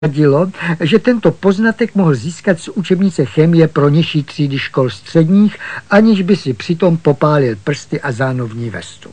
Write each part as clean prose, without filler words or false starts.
Radilo, že tento poznatek mohl získat z učebnice chemie pro nižší třídy škol středních, aniž by si přitom popálil prsty a zánovní vestu.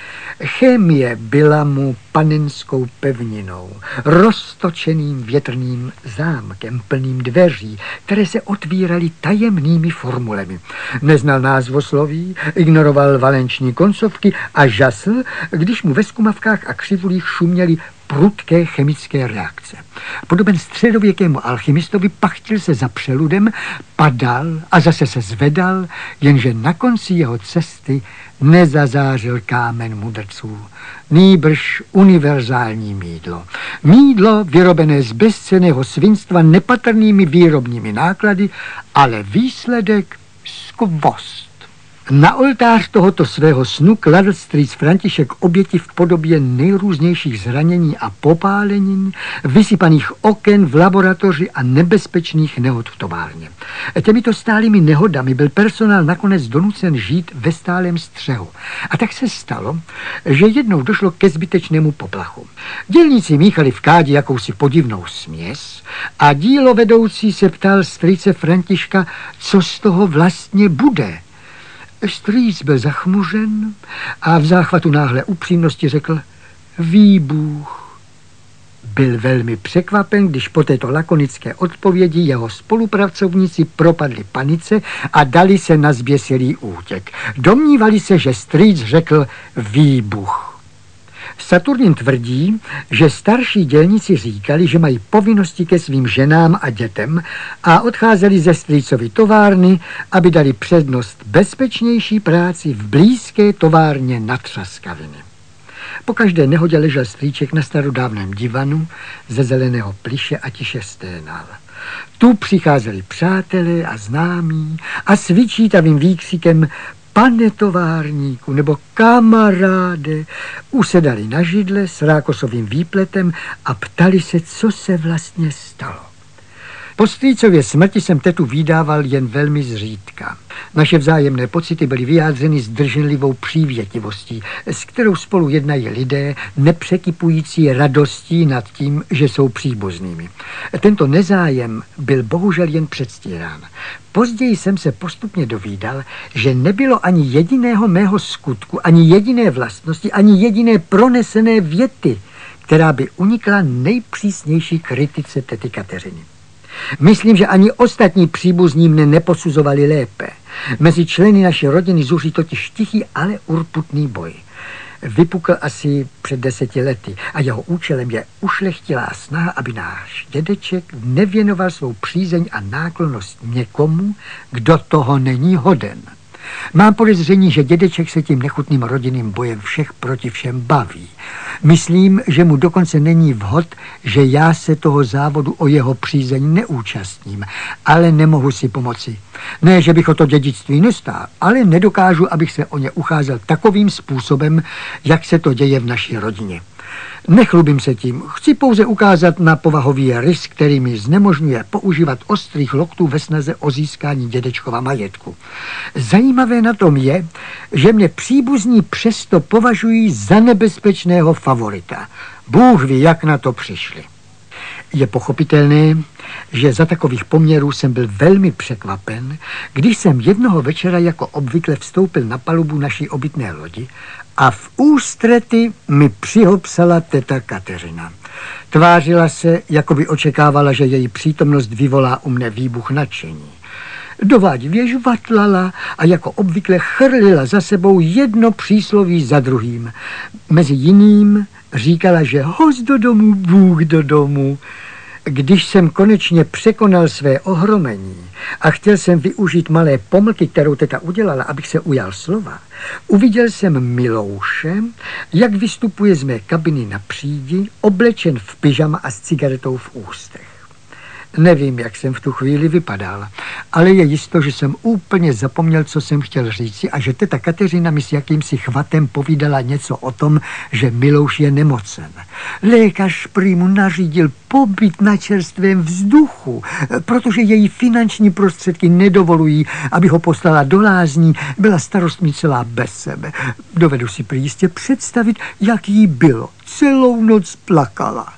Chemie byla mu panenskou pevninou, roztočeným větrným zámkem plným dveří, které se otvíraly tajemnými formulemi. Neznal názvosloví, ignoroval valenční koncovky a žasl, když mu ve skumavkách a křivulích šuměly prudké chemické reakce. Podoben středověkému alchymistovi pachtil se za přeludem, padal a zase se zvedal, jenže na konci jeho cesty nezazářil kámen mudrců, nýbrž univerzální mýdlo. Mýdlo vyrobené z bezcenného svinstva nepatrnými výrobními náklady, ale výsledek skvost. Na oltář tohoto svého snu kladl strýc František oběti v podobě nejrůznějších zranění a popálenin, vysypaných oken v laboratoři a nebezpečných nehod v továrně. Těmito stálými nehodami byl personál nakonec donucen žít ve stálém střehu. A tak se stalo, že jednou došlo ke zbytečnému poplachu. Dělníci míchali v kádi jakousi podivnou směs a dílovedoucí se ptal strýce Františka, co z toho vlastně bude. Strýc byl zachmuřen a v záchvatu náhlé upřímnosti řekl výbuch. Byl velmi překvapen, když po této lakonické odpovědi jeho spolupracovníci propadli panice a dali se na zběsilý útěk. Domnívali se, že strýc řekl výbuch. Saturnin tvrdí, že starší dělníci říkali, že mají povinnosti ke svým ženám a dětem a odcházeli ze strýcovy továrny, aby dali přednost bezpečnější práci v blízké továrně na Třaskaviny. Po každé nehodě ležel strýček na starodávném divanu ze zeleného plyše a tiše sténal. Tu přicházeli přátelé a známí a s vyčítavým výkřikem pane továrníku nebo kamaráde usedali na židle s rákosovým výpletem a ptali se, co se vlastně stalo. Po strýcově smrti jsem tetu vydával jen velmi zřídka. Naše vzájemné pocity byly vyjádřeny zdrženlivou přívětivostí, s kterou spolu jednají lidé, nepřekypující radostí nad tím, že jsou příbuznými. Tento nezájem byl bohužel jen předstírán. Později jsem se postupně dovídal, že nebylo ani jediného mého skutku, ani jediné vlastnosti, ani jediné pronesené věty, která by unikla nejpřísnější kritice tety Kateřiny. Myslím, že ani ostatní příbuzní mne neposuzovali lépe. Mezi členy naší rodiny zuří totiž tichý, ale urputný boj. Vypukl asi před 10 lety a jeho účelem je ušlechtilá snaha, aby náš dědeček nevěnoval svou přízeň a náklonnost někomu, kdo toho není hoden. Mám podezření, že dědeček se tím nechutným rodinným bojem všech proti všem baví. Myslím, že mu dokonce není vhod, že já se toho závodu o jeho přízeň neúčastním, ale nemohu si pomoci. Ne, že bych o to dědictví nestál, ale nedokážu, abych se o ně ucházel takovým způsobem, jak se to děje v naší rodině. Nechlubím se tím, chci pouze ukázat na povahový rys, který mi znemožňuje používat ostrých loktů ve snaze o získání dědečkova majetku. Zajímavé na tom je, že mě příbuzní přesto považují za nebezpečného favorita. Bůh ví, jak na to přišli. Je pochopitelné, že za takových poměrů jsem byl velmi překvapen, když jsem jednoho večera jako obvykle vstoupil na palubu naší obytné lodi a v ústrety mi přihopsala teta Kateřina. Tvářila se, jako by očekávala, že její přítomnost vyvolá u mne výbuch nadšení. Dovádivě žvatlala a jako obvykle chrlila za sebou jedno přísloví za druhým. Mezi jiným říkala, že host do domu, Bůh do domu. Když jsem konečně překonal své ohromení a chtěl jsem využít malé pomlky, kterou teta udělala, abych se ujal slova, uviděl jsem Milouše, jak vystupuje z mé kabiny na přídi, oblečen v pyžama a s cigaretou v ústech. Nevím, jak jsem v tu chvíli vypadal, ale je jisto, že jsem úplně zapomněl, co jsem chtěl říci a že teta Kateřina mi s jakýmsi chvatem povídala něco o tom, že Milouš je nemocen. Lékař prý mu nařídil pobyt na čerstvém vzduchu, protože její finanční prostředky nedovolují, aby ho poslala do lázní. Byla starost mi celá bez sebe. Dovedu si prý jistě představit, jak jí bylo. Celou noc plakala.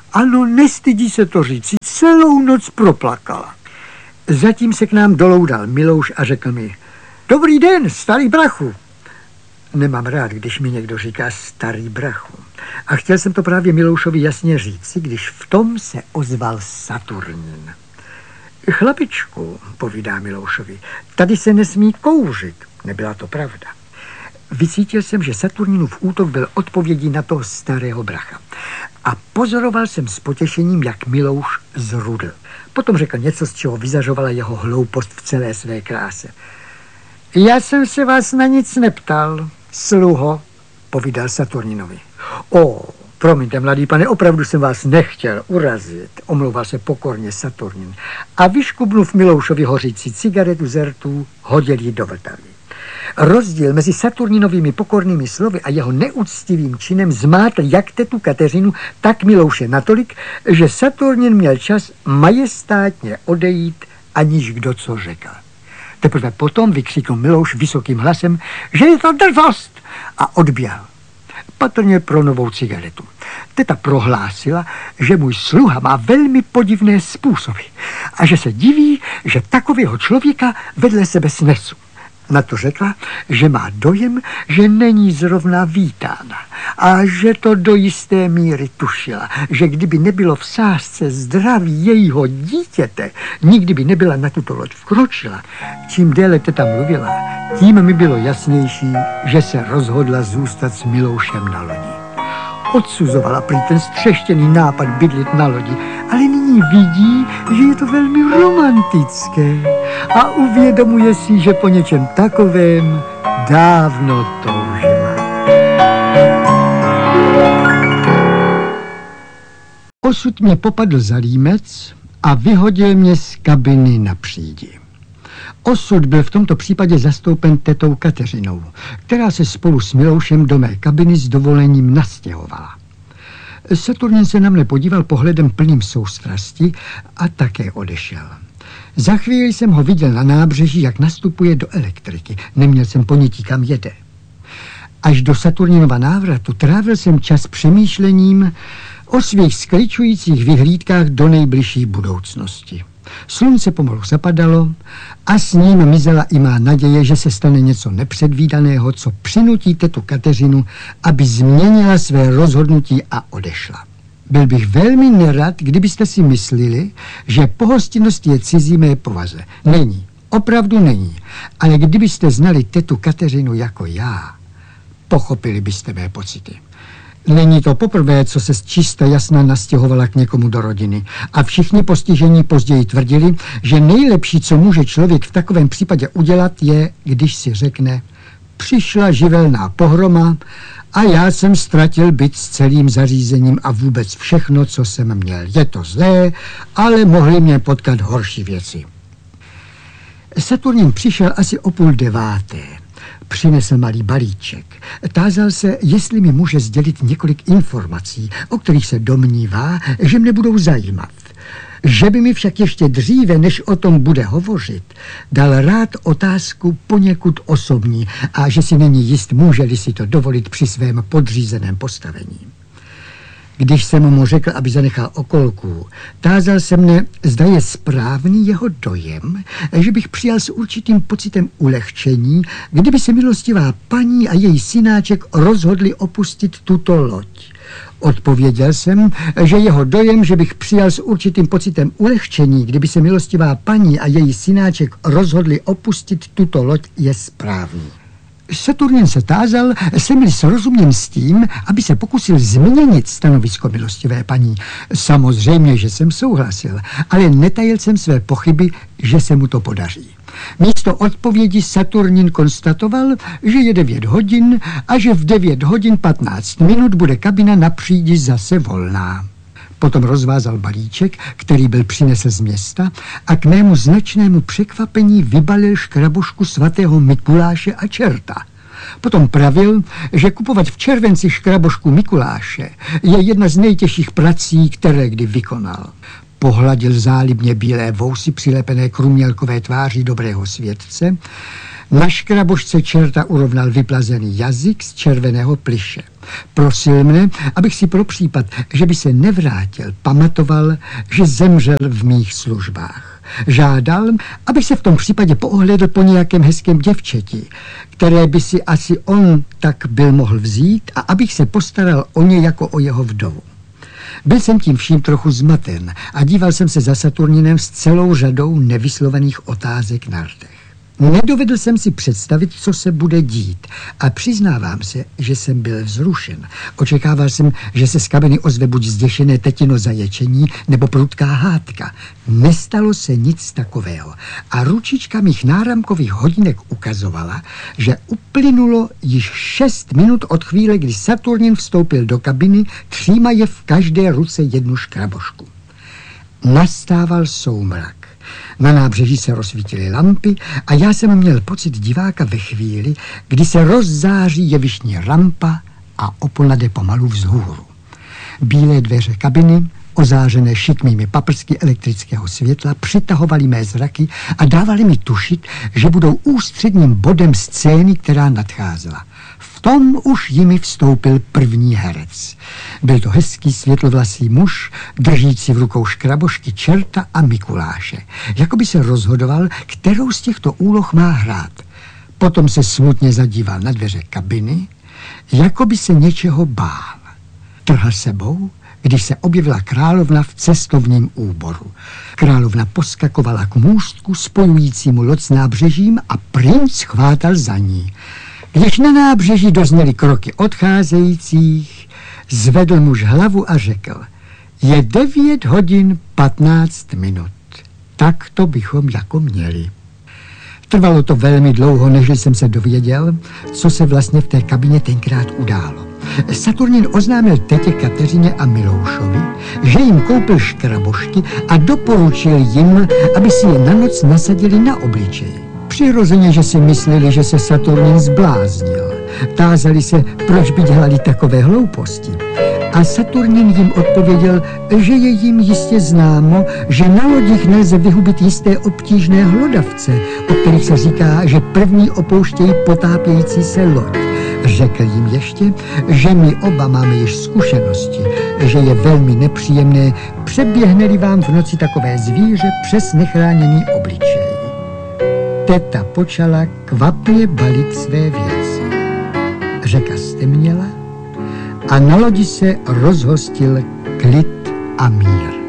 Ano, nestydí se to říct, celou noc proplakala. Zatím se k nám doloudal Milouš a řekl mi: Dobrý den, starý brachu. Nemám rád, když mi někdo říká starý brachu. A chtěl jsem to právě Miloušovi jasně říci, když v tom se ozval Saturnín. Chlapičku, povídá Miloušovi, tady se nesmí kouřit. Nebyla to pravda. Vycítil jsem, že Saturnínův útok byl odpovědí na toho starého bracha. A pozoroval jsem s potěšením, jak Milouš zrudl. Potom řekl něco, z čeho vyzařovala jeho hloupost v celé své kráse. Já jsem se vás na nic neptal, sluho, povídal Saturnínovi. Promiňte, mladý pane, opravdu jsem vás nechtěl urazit, omlouval se pokorně Saturnín. A vyškubnув Miloušovi hořící cigaretu z rtů, hodil ji do Vltavy. Rozdíl mezi Saturnínovými pokornými slovy a jeho neúctivým činem zmátl jak tetu Kateřinu, tak Milouše natolik, že Saturnín měl čas majestátně odejít, aniž kdo co řekl. Teprve potom vykřikl Milouš vysokým hlasem, že je to drzost, a odběhl. Patrně pro novou cigaretu. Teta prohlásila, že můj sluha má velmi podivné způsoby a že se diví, že takového člověka vedle sebe snesu. Na to řekla, že má dojem, že není zrovna vítána a že to do jisté míry tušila, že kdyby nebylo v sázce zdraví jejího dítěte, nikdy by nebyla na tuto loď vkročila. Čím déle teta mluvila, tím mi bylo jasnější, že se rozhodla zůstat s Miloušem na lodi. Odsuzovala prý ten střeštěný nápad bydlit na lodi, ale nyní vidí, že je to velmi romantické a uvědomuje si, že po něčem takovém dávno toužila. Osud mě popadl za límec a vyhodil mě z kabiny na přídi. Osud byl v tomto případě zastoupen tetou Kateřinou, která se spolu s Miloušem do mé kabiny s dovolením nastěhovala. Saturnín se na mne podíval pohledem plným soustrasti a také odešel. Za chvíli jsem ho viděl na nábřeží, jak nastupuje do elektriky. Neměl jsem ponětí, kam jede. Až do Saturnínova návratu trávil jsem čas přemýšlením o svých skličujících vyhlídkách do nejbližší budoucnosti. Slunce pomalu zapadalo a s ním mizela i má naděje, že se stane něco nepředvídaného, co přinutí tetu Kateřinu, aby změnila své rozhodnutí a odešla. Byl bych velmi nerad, kdybyste si myslili, že pohostinnost je cizí mé povaze. Není, opravdu není. Ale kdybyste znali tetu Kateřinu jako já, pochopili byste mé pocity. Není to poprvé, co se z čista jasna nastěhovala k někomu do rodiny. A všichni postižení později tvrdili, že nejlepší, co může člověk v takovém případě udělat, je, když si řekne: přišla živelná pohroma a já jsem ztratil byt s celým zařízením a vůbec všechno, co jsem měl. Je to zlé, ale mohly mě potkat horší věci. Saturnín přišel asi o 8:30. Přinesl malý balíček. Tázal se, jestli mi může sdělit několik informací, o kterých se domnívá, že mne budou zajímat. Že by mi však ještě dříve, než o tom bude hovořit, dal rád otázku poněkud osobní a že si není jist, může-li si to dovolit při svém podřízeném postavení. Když jsem mu řekl, aby zanechal okolku, tázal se mne, zda je správný jeho dojem, že bych přijal s určitým pocitem ulehčení, kdyby se milostivá paní a její synáček rozhodli opustit tuto loď. Odpověděl jsem, že jeho dojem, že bych přijal s určitým pocitem ulehčení, kdyby se milostivá paní a její synáček rozhodli opustit tuto loď, je správný. Saturnín se tázal, jsem-li srozuměn s tím, aby se pokusil změnit stanovisko milostivé paní. Samozřejmě, že jsem souhlasil, ale netajil jsem své pochyby, že se mu to podaří. Místo odpovědi Saturnín konstatoval, že je 9 hodin a že v 9 hodin 15 minut bude kabina na přídi zase volná. Potom rozvázal balíček, který byl přinesl z města, a k mému značnému překvapení vybalil škrabošku svatého Mikuláše a čerta. Potom pravil, že kupovat v červenci škrabošku Mikuláše je jedna z nejtěžších prací, které kdy vykonal. Pohladil zálibně bílé vousy přilepené k rumělkové tváři dobrého světce, Na škrabošce čerta urovnal vyplazený jazyk z červeného plyše. Prosil mne, abych si pro případ, že by se nevrátil, pamatoval, že zemřel v mých službách. Žádal, abych se v tom případě poohlédl po nějakém hezkém děvčeti, které by si asi on tak byl mohl vzít, a abych se postaral o ně jako o jeho vdovu. Byl jsem tím vším trochu zmaten a díval jsem se za Saturninem s celou řadou nevyslovených otázek na rtech. Nedovedl jsem si představit, co se bude dít, a přiznávám se, že jsem byl vzrušen. Očekával jsem, že se z kabiny ozve buď zděšené tetino zaječení nebo prudká hádka. Nestalo se nic takového a ručička mých náramkových hodinek ukazovala, že uplynulo již 6 minut od chvíle, kdy Saturnin vstoupil do kabiny, třímaje v každé ruce jednu škrabošku. Nastával soumrak. Na nábřeží se rozsvítily lampy a já jsem měl pocit diváka ve chvíli, kdy se rozzáří jevištní rampa a opona jde pomalu vzhůru. Bílé dveře kabiny, ozářené šikmými paprsky elektrického světla, přitahovaly mé zraky a dávaly mi tušit, že budou ústředním bodem scény, která nadcházela. V tom už jimi vstoupil první herec. Byl to hezký světlovlasý muž, držící v rukou škrabošky čerta a Mikuláše. Jakoby se rozhodoval, kterou z těchto úloh má hrát. Potom se smutně zadíval na dveře kabiny, jakoby se něčeho bál. Trhl sebou, když se objevila královna v cestovním úboru. Královna poskakovala k můstku spojujícímu loď s nábřežím a princ chvátal za ní. Když na nábřeží dozněly kroky odcházejících, zvedl muž hlavu a řekl: je 9 hodin 15 minut. Tak to bychom jako měli. Trvalo to velmi dlouho, než jsem se dověděl, co se vlastně v té kabině tenkrát událo. Saturnin oznámil tetě Kateřině a Miloušovi, že jim koupil škrabošky a doporučil jim, aby si je na noc nasadili na obličeji. Přirozeně, že si mysleli, že se Saturnin zbláznil. Tázali se, proč by dělali takové hlouposti. A Saturnin jim odpověděl, že je jim jistě známo, že na lodích nelze vyhubit jisté obtížné hlodavce, o kterých se říká, že první opouštějí potápějící se loď. Řekl jim ještě, že my oba máme již zkušenosti, že je velmi nepříjemné, přeběhne-li vám v noci takové zvíře přes nechráněný obličej. Teta počala kvapně balit své věci. Řeka stemněla a na lodi se rozhostil klid a mír.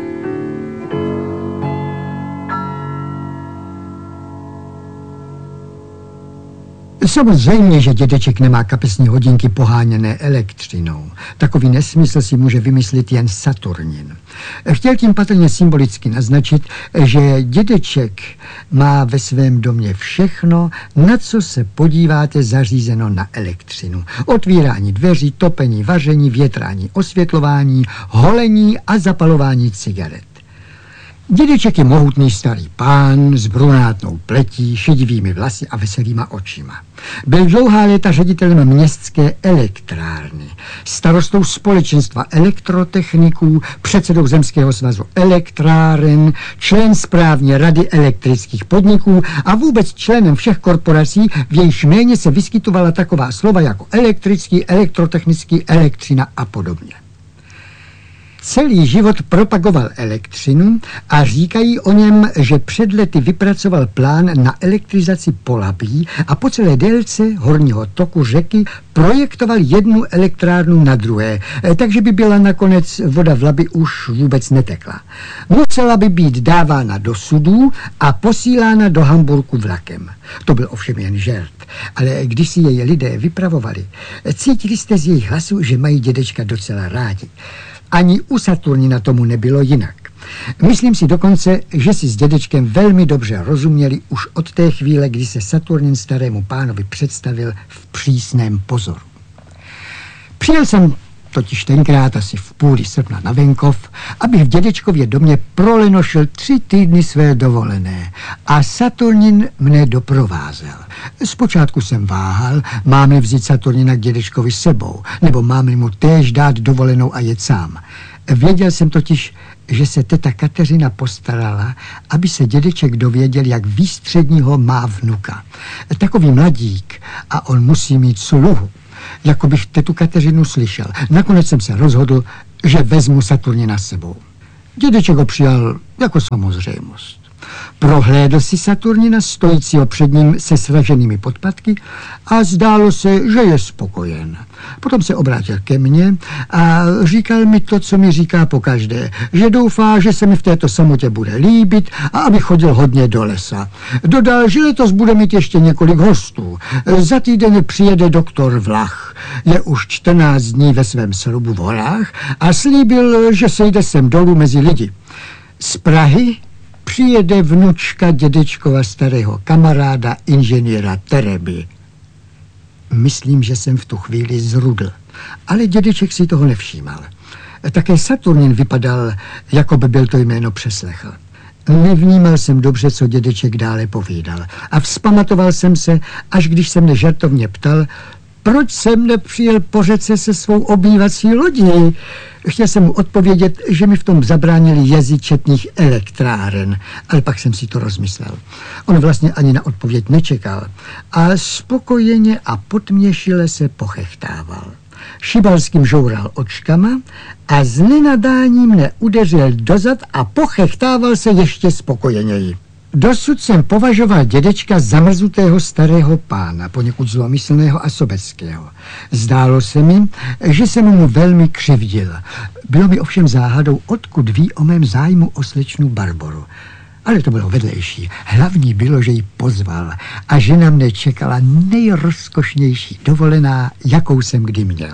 Samozřejmě, že dědeček nemá kapesní hodinky poháněné elektřinou. Takový nesmysl si může vymyslit jen Saturnin. Chtěl tím patrně symbolicky naznačit, že dědeček má ve svém domě všechno, na co se podíváte, zařízeno na elektřinu. Otvírání dveří, topení, vaření, větrání, osvětlování, holení a zapalování cigaret. Dědeček je mohutný starý pán s brunátnou pletí, šedivými vlasy a veselýma očima. Byl dlouhá léta ředitelem městské elektrárny, starostou společenstva elektrotechniků, předsedou Zemského svazu elektráren, člen správní rady elektrických podniků a vůbec členem všech korporací, v jejichž jméně se vyskytovala taková slova jako elektrický, elektrotechnický, elektřina a podobně. Celý život propagoval elektřinu a říkají o něm, že před lety vypracoval plán na elektrizaci Polabí a po celé délce horního toku řeky projektoval jednu elektrárnu na druhé, takže by byla nakonec voda v Labi už vůbec netekla. Musela by být dávána do sudů a posílána do Hamburku vlakem. To byl ovšem jen žert, ale když si jej lidé vypravovali, cítili jste z jejich hlasu, že mají dědečka docela rádi. Ani u Saturnina tomu nebylo jinak. Myslím si dokonce, že si s dědečkem velmi dobře rozuměli už od té chvíle, kdy se Saturnin starému pánovi představil v přísném pozoru. Přijel jsem totiž tenkrát asi v půli srpna na venkov, abych v dědečkově domě prolenošil 3 týdny své dovolené a Saturnin mne doprovázel. Zpočátku jsem váhal, mám-li vzít Saturnina k dědečkovi sebou, nebo mám-li mu též dát dovolenou a jet sám. Věděl jsem totiž, že se teta Kateřina postarala, aby se dědeček dověděl, jak výstředního má vnuka. Takový mladík a on musí mít sluhu. Jako bych tetu Kateřinu slyšel. Nakonec jsem se rozhodl, že vezmu Saturnina s sebou. Dědeček ho přijal jako samozřejmost. Prohlédl si Saturnina stojícího před ním se sraženými podpatky a zdálo se, že je spokojen. Potom se obrátil ke mně a říkal mi to, co mi říká pokaždé, že doufá, že se mi v této samotě bude líbit a aby chodil hodně do lesa. Dodal, že letos bude mít ještě několik hostů. Za týden přijede doktor Vlach. Je už 14 dní ve svém srubu v horách a slíbil, že sejde sem dolů mezi lidi. Z Prahy přijede vnučka dědečkova starého kamaráda inženýra Tereby. Myslím, že jsem v tu chvíli zrudl, ale dědeček si toho nevšímal. Také Saturnin vypadal, jako by byl to jméno přeslechl. Nevnímal jsem dobře, co dědeček dále povídal a vzpamatoval jsem se, až když se mne žartovně ptal, proč jsem nepřijel po řece se svou obývací lodí. Chtěl jsem mu odpovědět, že mi v tom zabránili jezy četných elektráren, ale pak jsem si to rozmyslel. On vlastně ani na odpověď nečekal a spokojeně a potměšile se pochechtával. Šibalským žoural očkama a z nenadání mne udeřil dozad a pochechtával se ještě spokojeněji. Dosud jsem považoval dědečka za mrzutého starého pána, poněkud zlomyslného a sobeckého. Zdálo se mi, že jsem mu velmi křivdil. Bylo mi ovšem záhadou, odkud ví o mém zájmu o slečnu Barboru. Ale to bylo vedlejší. Hlavní bylo, že ji pozval a že na mne čekala nejrozkošnější dovolená, jakou jsem kdy měl.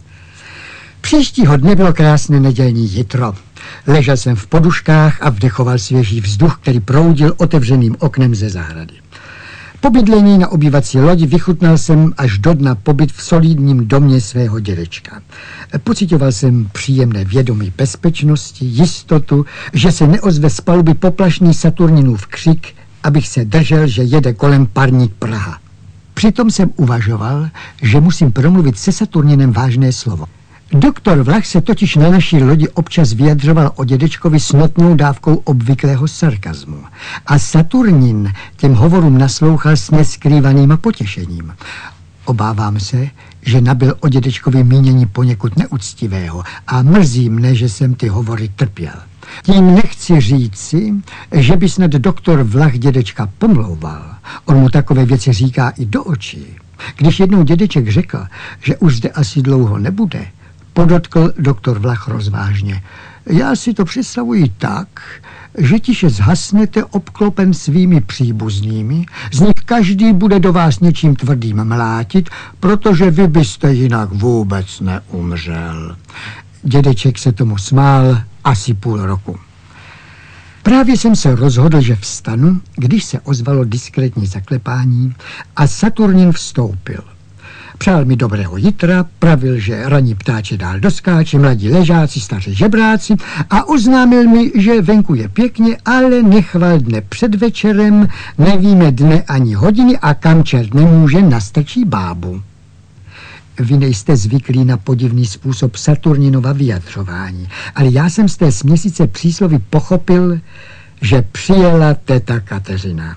Příštího dne bylo krásné nedělní jitro. Ležel jsem v poduškách a vdechoval svěží vzduch, který proudil otevřeným oknem ze zahrady. Po bydlení na obývací lodi vychutnal jsem až do dna pobyt v solidním domě svého dědečka. Pocitoval jsem příjemné vědomí bezpečnosti, jistotu, že se neozve z paluby poplašný Saturninův křik, abych se držel, že jede kolem parník Praha. Přitom jsem uvažoval, že musím promluvit se Saturninem vážné slovo. Doktor Vlach se totiž na naší lodi občas vyjadřoval o dědečkovi s notnou dávkou obvyklého sarkazmu. A Saturnin těm hovorům naslouchal s neskrývaným potěšením. Obávám se, že nabyl o dědečkovi mínění poněkud neúctivého a mrzí mne, že jsem ty hovory trpěl. Tím nechci říci, že by snad doktor Vlach dědečka pomlouval. On mu takové věci říká i do očí. Když jednou dědeček řekl, že už zde asi dlouho nebude, podotkl doktor Vlach rozvážně. Já si to představuji tak, že tiše zhasnete obklopen svými příbuznými, z nich každý bude do vás něčím tvrdým mlátit, protože vy byste jinak vůbec neumřel. Dědeček se tomu smál asi půl roku. Právě jsem se rozhodl, že vstanu, když se ozvalo diskrétní zaklepání a Saturnin vstoupil. Přál mi dobrého jitra, pravil, že raní ptáče dál doskáče, mladí ležáci, staří žebráci a oznámil mi, že venku je pěkně, ale nechval dne před večerem, nevíme dne ani hodiny a kam čert nemůže, nastrčí bábu. Vy nejste zvyklí na podivný způsob Saturninova vyjadřování, ale já jsem z té směsice příslovy pochopil, že přijela teta Kateřina.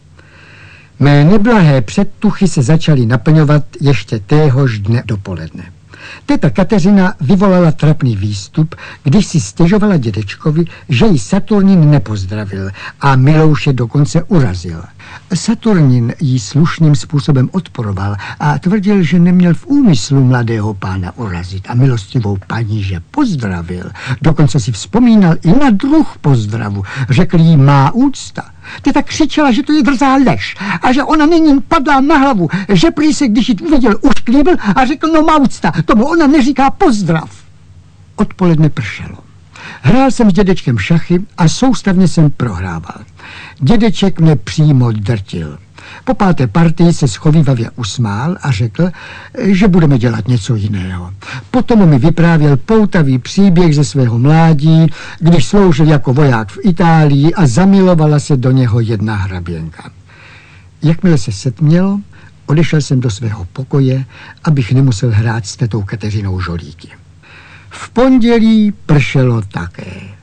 Mé neblahé předtuchy se začaly naplňovat ještě téhož dne dopoledne. Teta Kateřina vyvolala trapný výstup, když si stěžovala dědečkovi, že ji Saturnin nepozdravil a Milouše dokonce urazil. Saturnin jí slušným způsobem odporoval a tvrdil, že neměl v úmyslu mladého pána urazit a milostivou paní, že pozdravil. Dokonce si vzpomínal i na druh pozdravu. Řekl jí má úcta. Teta křičela, že to je drzá lež a že ona není padla na hlavu, že prý se, když ji uviděl, ušklíbil a řekl, no má úcta, tomu ona neříká pozdrav. Odpoledne pršelo. Hrál jsem s dědečkem šachy a soustavně jsem prohrával. Dědeček mne přímo drtil. Po páté partii se schovívavě usmál a řekl, že budeme dělat něco jiného. Potom mi vyprávěl poutavý příběh ze svého mládí, když sloužil jako voják v Itálii a zamilovala se do něho jedna hraběnka. Jakmile se setmělo, odešel jsem do svého pokoje, abych nemusel hrát s tetou Kateřinou žolíky. V pondělí pršelo také.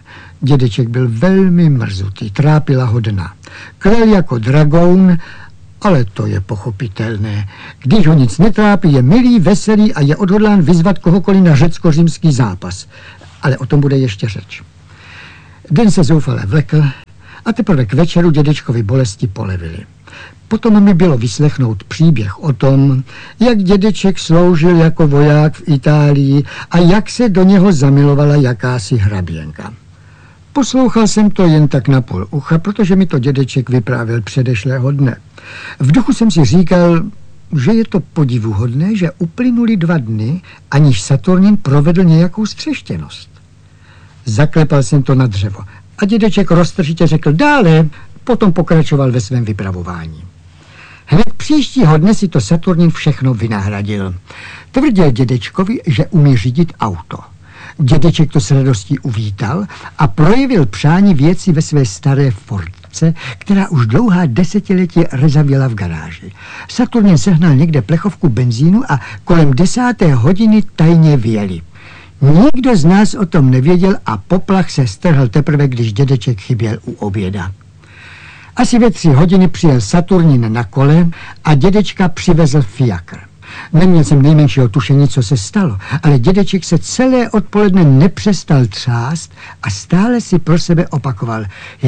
Dědeček byl velmi mrzutý, trápila ho dna. Klel jako dragoun, ale to je pochopitelné. Když ho nic netrápí, je milý, veselý a je odhodlán vyzvat kohokoliv na řecko-římský zápas. Ale o tom bude ještě řeč. Den se zoufale vlekl a teprve k večeru dědečkovi bolesti polevily. Potom mi bylo vyslechnout příběh o tom, jak dědeček sloužil jako voják v Itálii a jak se do něho zamilovala jakási hraběnka. Poslouchal jsem to jen tak na půl ucha, protože mi to dědeček vyprávěl předešlého dne. V duchu jsem si říkal, že je to podivuhodné, že uplynuli 2 dny, aniž Saturnin provedl nějakou střeštěnost. Zaklepal jsem to na dřevo a dědeček roztržitě řekl dále, potom pokračoval ve svém vypravování. Hned příštího dne si to Saturnin všechno vynahradil. Tvrdil dědečkovi, že umí řídit auto. Dědeček to s radostí uvítal a projevil přání věci ve své staré Fordce, která už dlouhá desetiletí rezavěla v garáži. Saturnin sehnal někde plechovku benzínu a kolem 10. hodiny tajně vyjeli. Nikdo z nás o tom nevěděl a poplach se strhl teprve, když dědeček chyběl u oběda. Asi ve 3 hodiny přijel Saturnin na kole a dědečka přivezl fiakr. Neměl jsem nejmenšího tušení, co se stalo, ale dědeček se celé odpoledne nepřestal třást a stále si pro sebe opakoval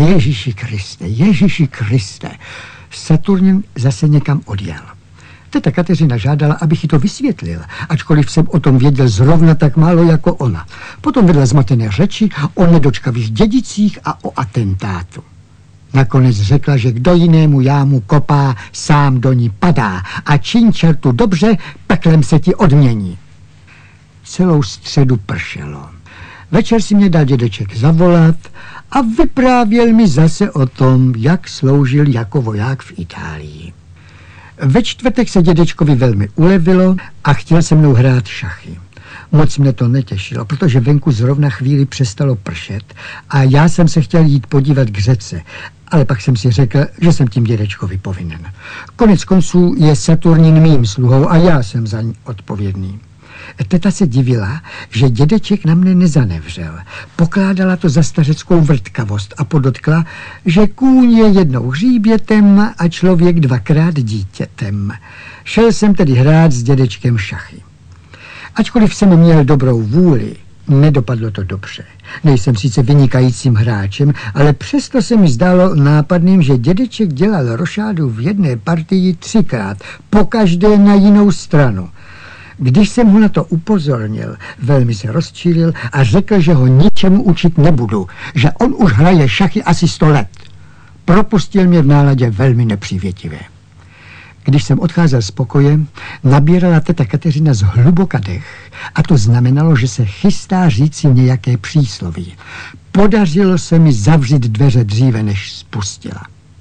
Ježíši Kriste. Saturnin zase někam odjel. Teta Kateřina žádala, abych jí to vysvětlil, ačkoliv jsem o tom věděl zrovna tak málo jako ona. Potom vedla zmatené řeči o nedočkavých dědicích a o atentátu. Nakonec řekla, že kdo jinému jámu kopá, sám do ní padá a čiň čertu dobře, peklem se ti odmění. Celou středu pršelo. Večer si mě dal dědeček zavolat a vyprávěl mi zase o tom, jak sloužil jako voják v Itálii. Ve čtvrtek se dědečkovi velmi ulevilo a chtěl se mnou hrát šachy. Moc mne to netěšilo, protože venku zrovna chvíli přestalo pršet a já jsem se chtěl jít podívat k řece, ale pak jsem si řekl, že jsem tím dědečkovi povinen. Konec konců je Saturnin mým sluhou a já jsem za ní odpovědný. Teta se divila, že dědeček na mne nezanevřel. Pokládala to za stařeckou vrtkavost a podotkla, že kůň je jednou hříbětem a člověk 2krát dítětem. Šel jsem tedy hrát s dědečkem šachy. Ačkoliv jsem měl dobrou vůli, nedopadlo to dobře. Nejsem sice vynikajícím hráčem, ale přesto se mi zdálo nápadným, že dědeček dělal rošádu v jedné partii 3krát, pokaždé na jinou stranu. Když jsem ho na to upozornil, velmi se rozčílil a řekl, že ho ničemu učit nebudu, že on už hraje šachy asi 100 let. Propustil mě v náladě velmi nepřívětivé. Když jsem odcházel z pokoje, nabírala teta Kateřina zhluboka dech a to znamenalo, že se chystá říci nějaké přísloví. Podařilo se mi zavřít dveře dříve, než spustila.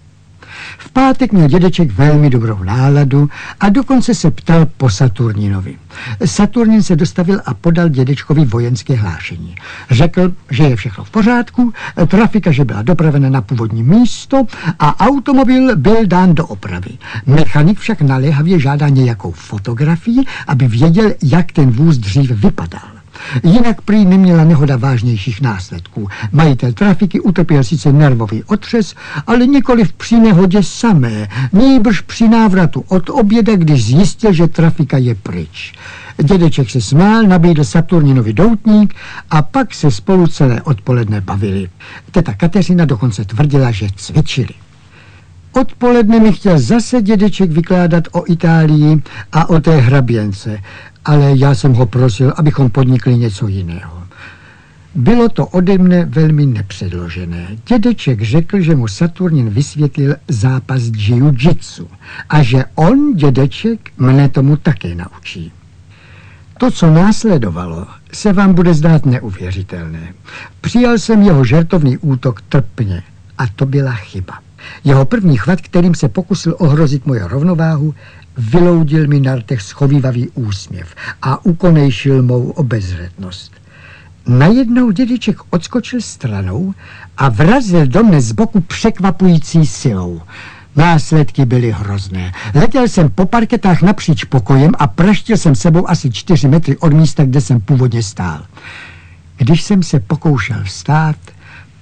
V pátek měl dědeček velmi dobrou náladu a dokonce se ptal po Saturninovi. Saturnin se dostavil a podal dědečkovi vojenské hlášení. Řekl, že je všechno v pořádku, trafika, že byla dopravena na původní místo a automobil byl dán do opravy. Mechanik však naléhavě žádá nějakou fotografii, aby věděl, jak ten vůz dřív vypadal. Jinak prý neměla nehoda vážnějších následků. Majitel trafiky utrpěl sice nervový otřes, ale nikoliv při nehodě samé, nýbrž při návratu od oběda, když zjistil, že trafika je pryč. Dědeček se smál, nabídl Saturninovi doutník a pak se spolu celé odpoledne bavili. Teta Kateřina dokonce tvrdila, že cvičili. Odpoledne mi chtěl zase dědeček vykládat o Itálii a o té hraběnce, ale já jsem ho prosil, abychom podnikli něco jiného. Bylo to ode mne velmi nepředložené. Dědeček řekl, že mu Saturnin vysvětlil zápas jiu-jitsu a že on, dědeček, mne tomu také naučí. To, co následovalo, se vám bude zdát neuvěřitelné. Přijal jsem jeho žertovný útok trpně a to byla chyba. Jeho první chvat, kterým se pokusil ohrozit moje rovnováhu, vyloudil mi na rtech schovívavý úsměv a ukonejšil mou obezřetnost. Najednou dědeček odskočil stranou a vrazil do mne z boku překvapující silou. Následky byly hrozné. Letěl jsem po parketách napříč pokojem a praštil jsem sebou asi 4 metry od místa, kde jsem původně stál. Když jsem se pokoušel vstát,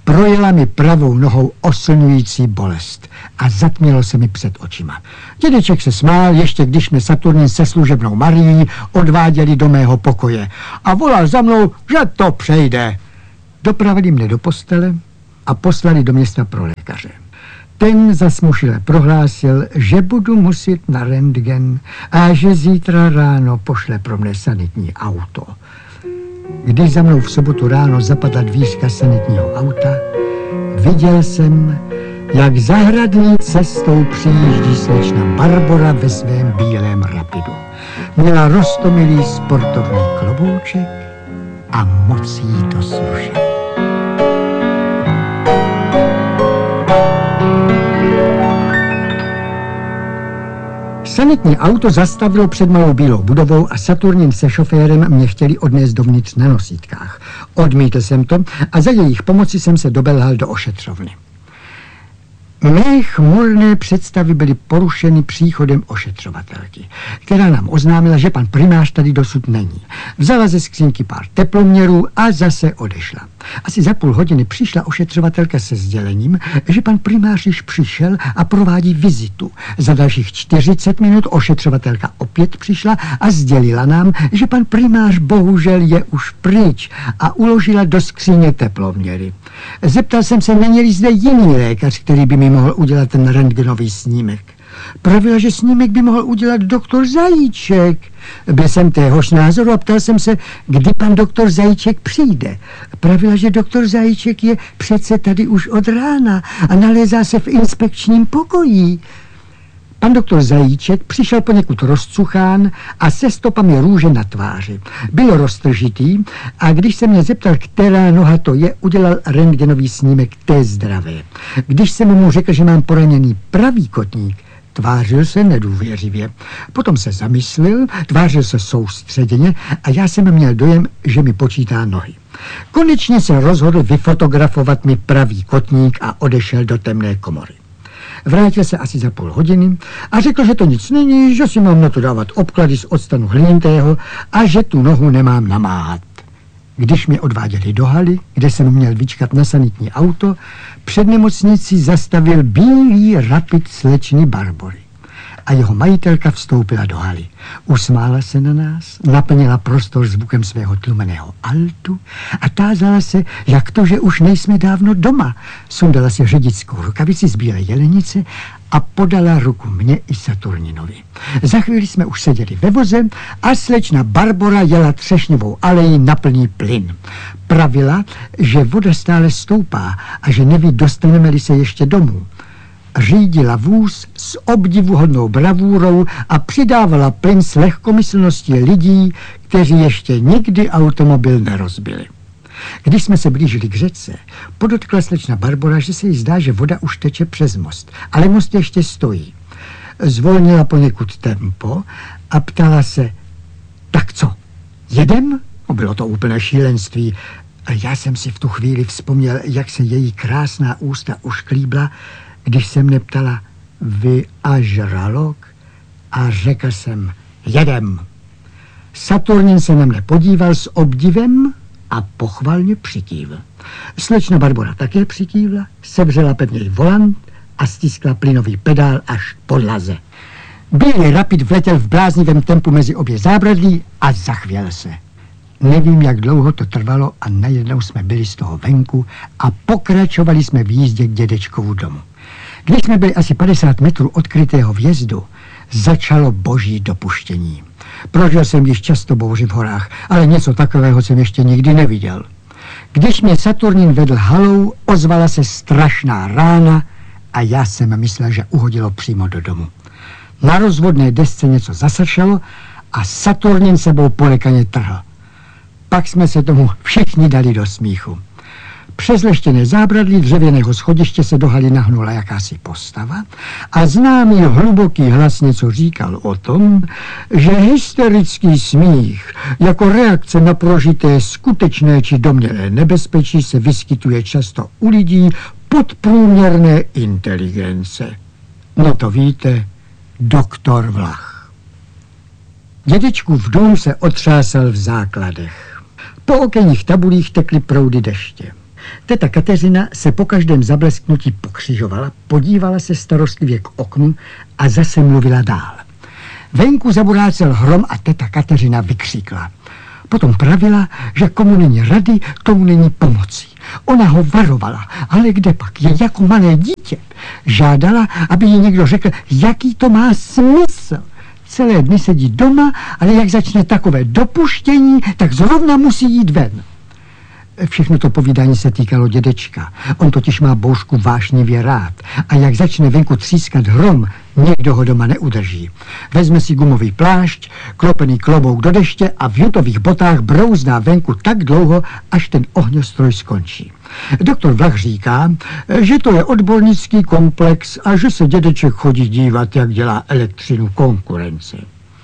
projela mi pravou nohou oslňující bolest a zatmělo se mi před očima. Dědeček se smál, ještě když mě Saturnin se služebnou Marií odváděli do mého pokoje a volal za mnou, že to přejde. Dopravili mne do postele a poslali do města pro lékaře. Ten zasmušile prohlásil, že budu muset na rentgen a že zítra ráno pošle pro mne sanitní auto. Když za mnou v sobotu ráno zapadla dvířka sanitního auta, viděl jsem, jak zahradní cestou přijíždí slečna Barbora ve svém bílém Rapidu. Měla roztomilý sportovní klobouček a moc jí to slušelo. Sanitní auto zastavilo před malou bílou budovou a Saturnin se šoférem mě chtěli odnést dovnitř na nosítkách. Odmítl jsem to a za jejich pomoci jsem se dobelhal do ošetřovny. Mé chmurné představy byly porušeny příchodem ošetřovatelky, která nám oznámila, že pan primář tady dosud není. Vzala ze skřínky pár teploměrů a zase odešla. Asi za půl hodiny přišla ošetřovatelka se sdělením, že pan primář již přišel a provádí vizitu. Za dalších 40 minut ošetřovatelka opět přišla a sdělila nám, že pan primář bohužel je už pryč a uložila do skříně teploměry. Zeptal jsem se, není-li zde jiný lékař, který by mi mohl udělat ten rentgenový snímek. Pravila, že snímek by mohl udělat doktor Zajíček. Byl jsem téhož názoru a ptal jsem se, kdy pan doktor Zajíček přijde. Pravila, že doktor Zajíček je přece tady už od rána a nalézá se v inspekčním pokoji. Pan doktor Zajíček přišel poněkud rozcuchán a se stopami růže na tváři. Byl roztržitý a když se mě zeptal, která noha to je, udělal rentgenový snímek té zdravé. Když jsem mu řekl, že mám poraněný pravý kotník, tvářil se nedůvěřivě. Potom se zamyslel, tvářil se soustředěně a já jsem měl dojem, že mi počítá nohy. Konečně se rozhodl vyfotografovat mi pravý kotník a odešel do temné komory. Vrátil se asi za půl hodiny a řekl, že to nic není, že si mám na to dávat obklady z octanu hlinitého a že tu nohu nemám namáhat. Když mě odváděli do haly, kde jsem měl vyčkat na sanitní auto, před nemocnicí zastavil bílý Rapid slečny Barbory. A jeho majitelka vstoupila do haly. Usmála se na nás, naplnila prostor zvukem svého tlumeného altu a tázala se, jak to, že už nejsme dávno doma. Sundala si řidickou rukavici z bílé jelenice a podala ruku mně i Saturninovi. Za chvíli jsme už seděli ve voze a slečna Barbora jela Třešňovou aleji na plný plyn. Pravila, že voda stále stoupá a že neví, dostaneme-li se ještě domů. Řídila vůz s obdivuhodnou bravůrou a přidávala plyn s lehkomyslností lidí, kteří ještě nikdy automobil nerozbili. Když jsme se blížili k řece, podotkla slečna Barbora, že se jí zdá, že voda už teče přes most, ale most ještě stojí. Zvolnila poněkud tempo a ptala se, tak co, jedem? Bylo to úplné šílenství. A já jsem si v tu chvíli vzpomněl, jak se její krásná ústa ušklíbla, když se mne ptala, vy a žralok? A řekl jsem, jedem. Saturnin se na mne podíval s obdivem a pochvalně přikývl. Slečna Barbora také přikývla, sevřela pevněji volant a stiskla plynový pedál až k podlaze. Bílý Rapid vletěl v bláznivém tempu mezi obě zábradlí a zachvěl se. Nevím, jak dlouho to trvalo a najednou jsme byli z toho venku a pokračovali jsme v jízdě k dědečkovu domu. Když jsme byli asi 50 metrů od krytého vjezdu, začalo boží dopuštění. Prožil jsem již často bouři v horách, ale něco takového jsem ještě nikdy neviděl. Když mě Saturnin vedl halou, ozvala se strašná rána a já jsem myslel, že uhodilo přímo do domu. Na rozvodné desce něco zasršelo a Saturnin sebou polekaně trhl. Pak jsme se tomu všichni dali do smíchu. Přes leštěné zábradlí dřevěného schodiště se do haly nahnula jakási postava a známý hluboký hlas něco říkal o tom, že hysterický smích jako reakce na prožité skutečné či domnělé nebezpečí se vyskytuje často u lidí podprůměrné inteligence. No to víte, doktor Vlach. Dědečkův dům se otřásal v základech. Po okenních tabulích tekly proudy deště. Teta Kateřina se po každém zablesknutí pokřižovala, podívala se starostlivě k oknu a zase mluvila dál. Venku zaburácel hrom a teta Kateřina vykřikla. Potom pravila, že komu není rady, tomu není pomocí. Ona ho varovala, ale kde pak, je jako malé dítě. Žádala, aby jí někdo řekl, jaký to má smysl. Celé dny sedí doma, ale jak začne takové dopuštění, tak zrovna musí jít ven. Všechno to povídání se týkalo dědečka. On totiž má bouřku vášnivě rád. A jak začne venku třískat hrom, někdo ho doma neudrží. Vezme si gumový plášť, klopený klobouk do deště a v jutových botách brouzná venku tak dlouho, až ten ohňostroj skončí. Doktor Vlach říká, že to je odbornický komplex a že se dědeček chodí dívat, jak dělá elektřinu konkurenci.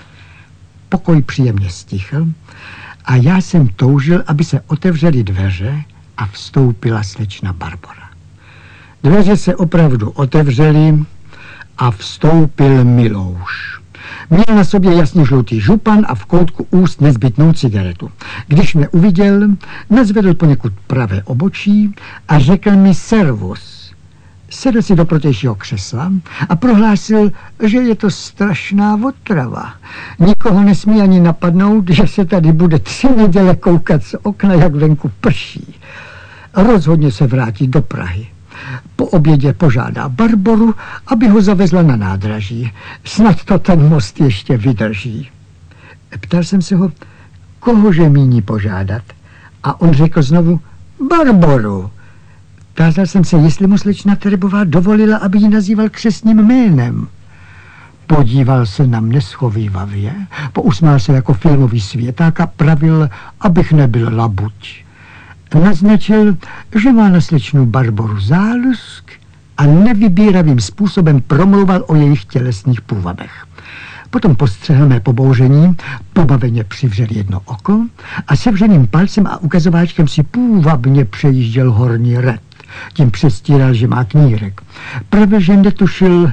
Pokoj příjemně stichl a já jsem toužil, aby se otevřely dveře a vstoupila slečna Barbora. Dveře se opravdu otevřely a vstoupil Milouš. Měl na sobě jasně žlutý župan a v koutku úst nezbytnou cigaretu. Když mě uviděl, nazvedl poněkud pravé obočí a řekl mi servus. Sedl si do protějšího křesla a prohlásil, že je to strašná otrava. Nikoho nesmí ani napadnout, že se tady bude 3 neděle koukat z okna, jak venku prší. Rozhodně se vrátí do Prahy. Po obědě požádá Barboru, aby ho zavezla na nádraží. Snad to ten most ještě vydrží. Ptal jsem se ho, kohože míní požádat. A on řekl znovu, Barboru. Tázal jsem se, jestli mu slečna Terebová dovolila, aby ji nazýval křestním jménem. Podíval se na mne schovívavě, pousmál se jako filmový světák a pravil, abych nebyl labuť. Naznačil, že má na slečnu Barboru zálusk a nevybíravým způsobem promlouval o jejich tělesných půvabech. Potom postřehl mé pobouření, pobaveně přivřel jedno oko a sevřeným palcem a ukazováčkem si půvabně přejížděl horní red. Tím přestíral, že má knírek. Pravil, že netušil,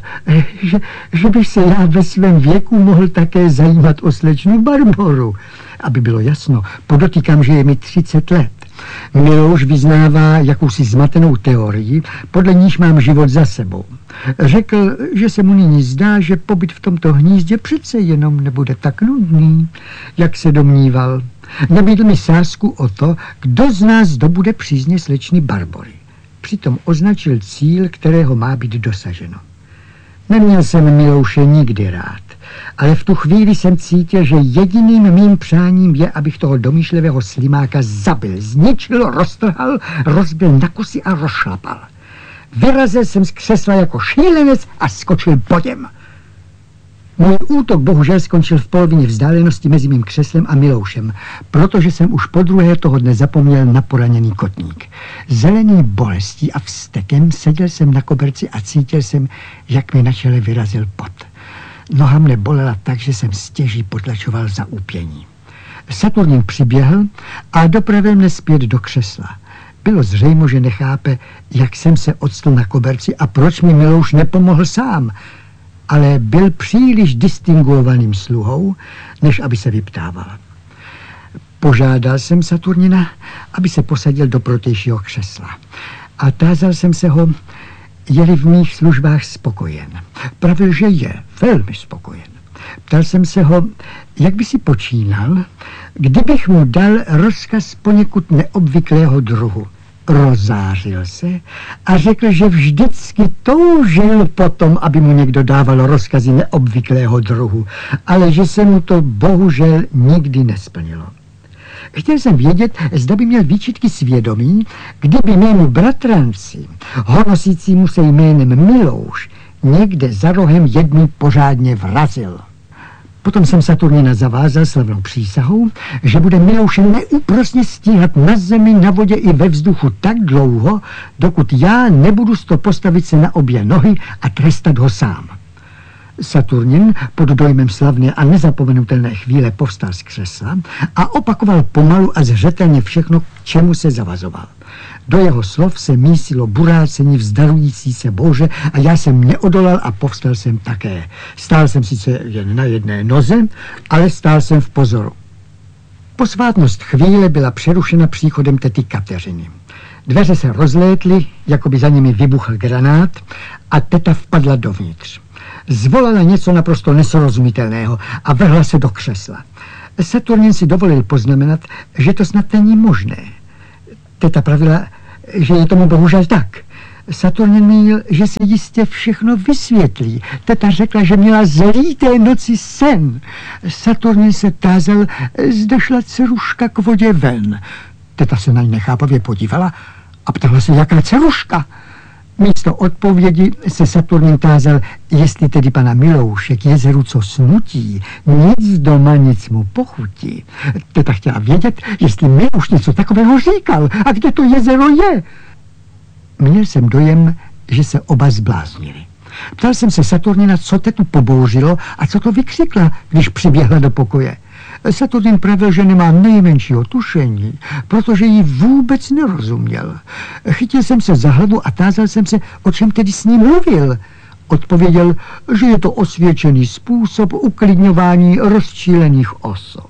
že bych se já ve svém věku mohl také zajímat o slečnu Barboru. Aby bylo jasno, podotýkám, že je mi 30 let. Milouš vyznává jakousi zmatenou teorii, podle níž mám život za sebou. Řekl, že se mu nyní zdá, že pobyt v tomto hnízdě přece jenom nebude tak nudný, jak se domníval. Nabídl mi sázku o to, kdo z nás dobude přízně slečny Barbory. Přitom označil cíl, kterého má být dosaženo. Neměl jsem Milouše nikdy rád, ale v tu chvíli jsem cítil, že jediným mým přáním je, abych toho domýšlivého slimáka zabil, zničil, roztrhal, rozbil na kusy a rozšlapal. Vyrazil jsem z křesla jako šílenec a skočil po něm. Můj útok bohužel skončil v polovině vzdálenosti mezi mým křeslem a Miloušem, protože jsem už po druhé toho dne zapomněl na poraněný kotník. Zelený bolestí a vztekem seděl jsem na koberci a cítil jsem, jak mi na čele vyrazil pot. Noha mne bolela tak, že jsem stěží potlačoval za úpění. Saturnin přiběhl a dopravil mne zpět do křesla. Bylo zřejmo, že nechápe, jak jsem se odstl na koberci a proč mi Milouš nepomohl sám. Ale byl příliš distinguovaným sluhou, než aby se vyptával. Požádal jsem Saturnina, aby se posadil do protějšího křesla. A tázal jsem se ho, je-li v mých službách spokojen. Pravil, že je velmi spokojen. Ptal jsem se ho, jak by si počínal, kdybych mu dal rozkaz poněkud neobvyklého druhu. Rozářil se a řekl, že vždycky toužil potom, aby mu někdo dával rozkazy neobvyklého druhu, ale že se mu to bohužel nikdy nesplnilo. Chtěl jsem vědět, zda by měl výčitky svědomí, kdyby mému bratranci, honosícímu se jménem Milouš, někde za rohem jedný pořádně vrazil. Potom jsem Saturnina zavázal slavnou přísahou, že bude Milouše neúprosně stíhat na zemi, na vodě i ve vzduchu tak dlouho, dokud já nebudu postavit se na obě nohy a trestat ho sám. Saturnin pod dojmem slavné a nezapomenutelné chvíle povstal z křesla a opakoval pomalu a zřetelně všechno, k čemu se zavazoval. Do jeho slov se mísilo burácení vzdalující se bouře a já jsem neodolal a povstal jsem také. Stál jsem sice jen na jedné noze, ale stál jsem v pozoru. Posvátnost chvíle byla přerušena příchodem tety Kateřiny. Dveře se rozlétly, jako by za nimi vybuchl granát a teta vpadla dovnitř. Zvolala něco naprosto nesrozumitelného a vrhla se do křesla. Saturnin si dovolil poznamenat, že to snad není možné. Teta pravila, že je tomu bohužel tak. Saturnin mínil, že se jistě všechno vysvětlí. Teta řekla, že měla zlý té noci sen. Saturnin se tázal, zda šla dceruška k vodě ven. Teta se na ní nechápavě podívala a ptala se, jaká dceruška. Místo odpovědi se Saturnin tázal, jestli tedy pana Milouše k jezeru co snutí, nic doma, nic mu pochutí. Teta chtěla vědět, jestli Milouš něco takového říkal a kde to jezero je. Měl jsem dojem, že se oba zbláznili. Ptal jsem se Saturnina, co tetu pobouřilo a co to vykřikla, když přiběhla do pokoje. Saturnin pravil, že nemá nejmenšího tušení, protože jí vůbec nerozuměl. Chytil jsem se za hlavu a tázal jsem se, o čem tedy s ním mluvil. Odpověděl, že je to osvědčený způsob uklidňování rozčílených osob.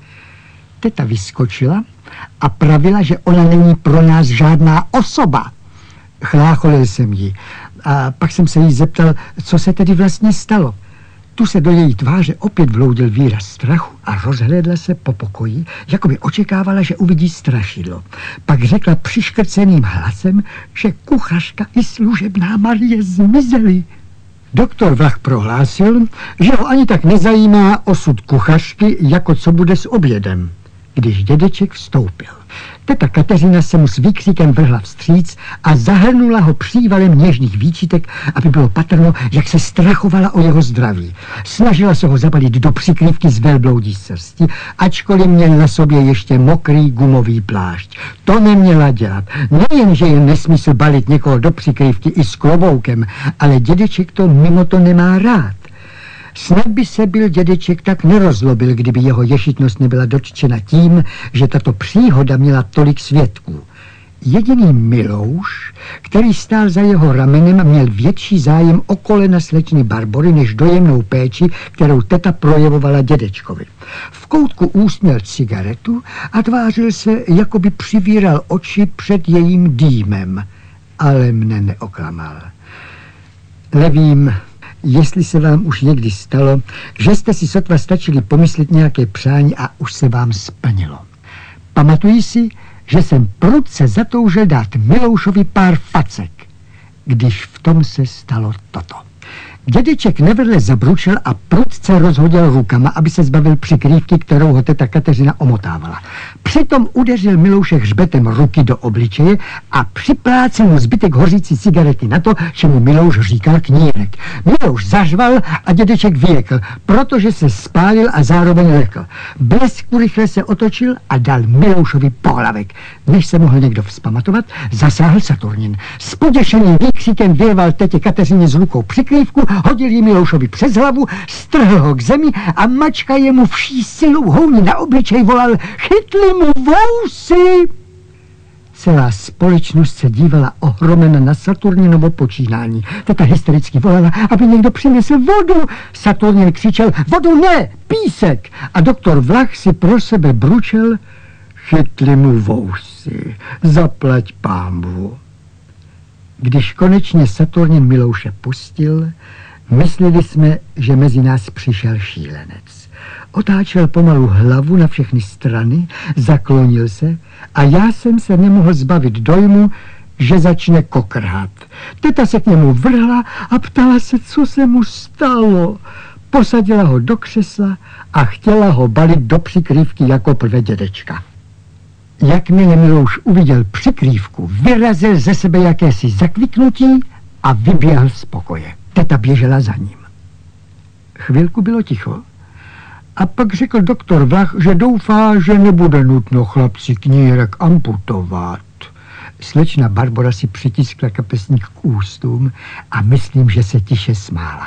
Teta vyskočila a pravila, že ona není pro nás žádná osoba. Chlácholil jsem ji a pak jsem se jí zeptal, co se tedy vlastně stalo. Tu se do její tváře opět vloudil výraz strachu a rozhlédla se po pokoji, jako by očekávala, že uvidí strašidlo. Pak řekla přiškrceným hlasem, že kuchařka i služebná Marie zmizely. Doktor Vlach prohlásil, že ho ani tak nezajímá osud kuchařky, jako co bude s obědem, když dědeček vstoupil. Teta Kateřina se mu s výkřikem vrhla vstříc a zahrnula ho přívalem něžných výčitek, aby bylo patrno, jak se strachovala o jeho zdraví. Snažila se ho zabalit do přikrývky z velbloudí srsti, ačkoliv měl na sobě ještě mokrý gumový plášť. To neměla dělat. Nejen, že je nesmysl balit někoho do přikrývky i s kloboukem, ale dědeček to mimo to nemá rád. Snad by se byl dědeček tak nerozlobil, kdyby jeho ješitnost nebyla dotčena tím, že tato příhoda měla tolik svědků. Jediný Milouš, který stál za jeho ramenem, měl větší zájem o kolena slečny Barbory než dojemnou péči, kterou teta projevovala dědečkovi. V koutku úst měl cigaretu a tvářil se, jako by přivíral oči před jejím dýmem, ale mne neoklamal. Nevím, jestli se vám už někdy stalo, že jste si sotva stačili pomyslet nějaké přání a už se vám splnilo. Pamatuji si, že jsem prudce zatoužil dát Miloušovi pár facek, když v tom se stalo toto. Dědeček nevedle zabručel a prudce rozhodil rukama, aby se zbavil přikrývky, kterou ho teta Kateřina omotávala. Přitom udeřil Milouše hřbetem ruky do obličeje a připlácel mu zbytek hořící cigarety na to, čemu Milouš říkal knírek. Milouš zařval a dědeček vyjekl, protože se spálil a zároveň lekl. Blesku rychle se otočil a dal Miloušovi pohlavek. Než se mohl někdo vzpamatovat, zasáhl Saturnin. S poděšeným výkřikem vyrval tetě Kateřině z rukou přikrývku, hodil ji Miloušovi přes hlavu, strhl ho k zemi a mačka jemu vší silou houní na obličej volal: chytli mu vousy! Celá společnost se dívala ohromena na Saturninovo počínání. Teta hystericky volala, aby někdo přinesl vodu. Saturnin křičel: vodu ne, písek! A doktor Vlach si pro sebe bručel: chytli mu vousy, zaplať pánbu. Když konečně Saturnin Milouše pustil, mysleli jsme, že mezi nás přišel šílenec. Otáčel pomalu hlavu na všechny strany, zaklonil se a já jsem se nemohl zbavit dojmu, že začne kokrhat. Teta se k němu vrhla a ptala se, co se mu stalo. Posadila ho do křesla a chtěla ho balit do přikrývky jako prvé dědečka. Jakmile Milouš uviděl přikrývku, vyrazil ze sebe jakési zakviknutí a vyběhl z pokoje. Teta běžela za ním. Chvilku bylo ticho a pak řekl doktor Vlach, že doufá, že nebude nutno chlapci knírek amputovat. Slečna Barbora si přitiskla kapesník k ústům a myslím, že se tiše smála.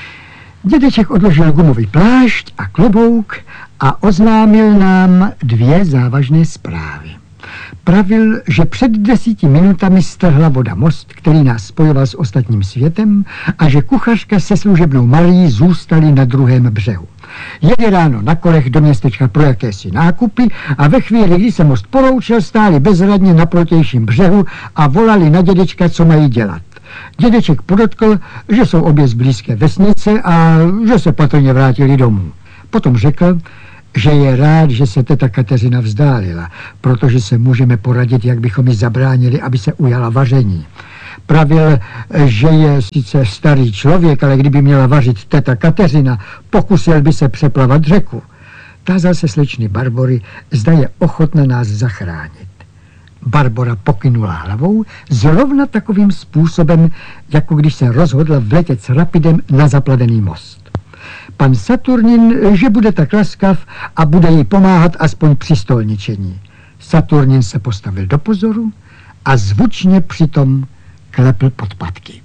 Dědeček odložil gumový plášť a klobouk a oznámil nám dvě závažné zprávy. Pravil, že před 10 minutami strhla voda most, který nás spojoval s ostatním světem, a že kuchařka se služebnou Marií zůstali na druhém břehu. Jeli ráno na kolech do městečka pro jakési nákupy a ve chvíli, kdy se most poroučel, stáli bezradně na protějším břehu a volali na dědečka, co mají dělat. Dědeček podotkl, že jsou obě z blízké vesnice a že se patrně vrátili domů. Potom řekl, že je rád, že se teta Kateřina vzdálila, protože se můžeme poradit, jak bychom ji zabránili, aby se ujala vaření. Pravil, že je sice starý člověk, ale kdyby měla vařit teta Kateřina, pokusil by se přeplavat řeku. Tázal se slečny Barbory, zda je ochotna nás zachránit. Barbora pokynula hlavou zrovna takovým způsobem, jako když se rozhodla vletět s rapidem na zaplavený most. Pan Saturnin, že bude tak laskav a bude jí pomáhat aspoň při stolničení. Saturnin se postavil do pozoru a zvučně přitom klepl podpatky.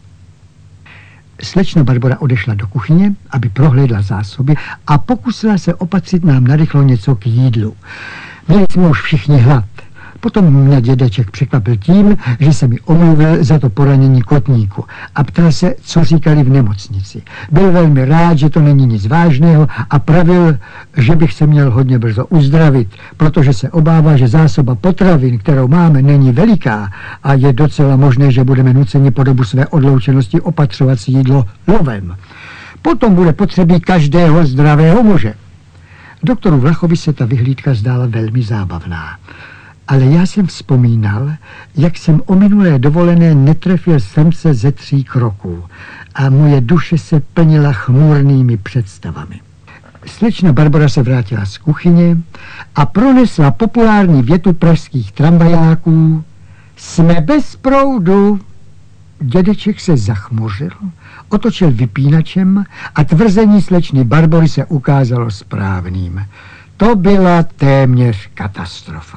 Slečna Barbora odešla do kuchyně, aby prohlédla zásoby a pokusila se opatřit nám narychlo něco k jídlu. Měli jsme už všichni hlad. Potom mě dědeček překvapil tím, že se mi omluvil za to poranění kotníku a ptal se, co říkali v nemocnici. Byl velmi rád, že to není nic vážného a pravil, že bych se měl hodně brzo uzdravit, protože se obává, že zásoba potravin, kterou máme, není veliká a je docela možné, že budeme nuceni po dobu své odloučenosti opatřovat si jídlo lovem. Potom bude potřebí každého zdravého muže. Doktoru Vlachovi se ta vyhlídka zdála velmi zábavná. Ale já jsem vzpomínal, jak jsem o minulé dovolené netrefil Semse ze 3 kroků a moje duše se plnila chmurnými představami. Slečna Barbora se vrátila z kuchyně a pronesla populární větu pražských tramvajáků: jsme bez proudu. Dědeček se zachmuřil, otočil vypínačem a tvrzení slečny Barbory se ukázalo správným. To byla téměř katastrofa.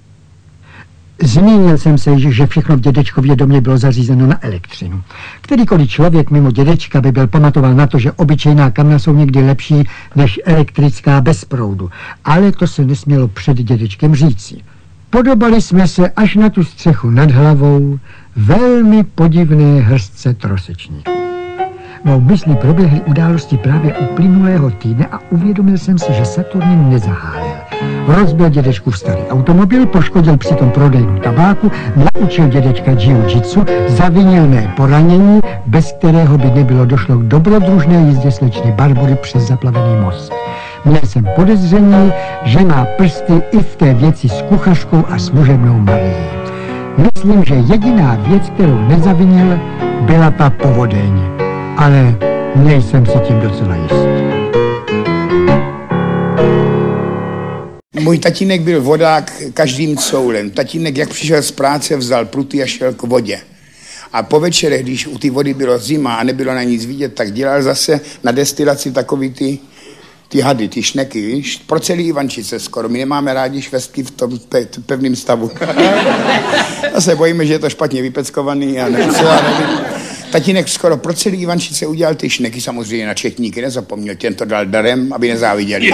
Zmínil jsem se, že všechno v dědečkově domě bylo zařízeno na elektřinu. Kterýkoliv člověk mimo dědečka by byl pamatoval na to, že obyčejná kamna jsou někdy lepší než elektrická bez proudu. Ale to se nesmělo před dědečkem říci. Podobali jsme se až na tu střechu nad hlavou velmi podivné hrstce trosečníků. Mou myslí proběhly události právě uplynulého týdne a uvědomil jsem si, že Saturnin nezahálel. Rozbil dědečkův starý automobil, poškodil přitom prodejnu tabáku, naučil dědečka jiu-jitsu, zavinil mé poranění, bez kterého by nebylo došlo k dobrodružné jízdě slečny Barbory přes zaplavený most. Měl jsem podezření, že má prsty i v té věci s kuchařkou a služebnou Marií. Myslím, že jediná věc, kterou nezavinil, byla ta povodeň. Ale nejsem si tím docela jist. Můj tatínek byl vodák každým coulem. Tatínek, jak přišel z práce, vzal pruty a šel k vodě. A po večerech, když u té vody bylo zima a nebylo na nic vidět, tak dělal zase na destilaci takový ty hady, ty šneky, víš? Pro celý Ivančice skoro. My nemáme rádi švestky v tom pevném stavu. Zase bojíme, že je to špatně vypeckovaný a nevím. Tatínek skoro pro celý Ivančice udělal ty šneky, samozřejmě na četníky nezapomněl, těm to dal darem, aby nezáviděli.